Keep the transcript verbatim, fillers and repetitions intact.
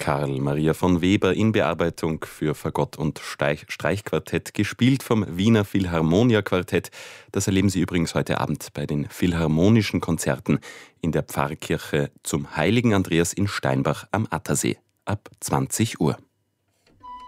Karl Maria von Weber in Bearbeitung für Fagott und Steich- Streichquartett, gespielt vom Wiener Philharmonia Quartett. Das erleben Sie übrigens heute Abend bei den Philharmonischen Konzerten in der Pfarrkirche zum Heiligen Andreas in Steinbach am Attersee ab zwanzig Uhr.